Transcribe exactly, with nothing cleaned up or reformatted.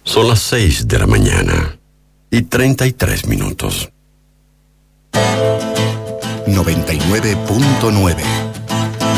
Son las seis de la mañana y treinta y tres minutos. noventa y nueve punto nueve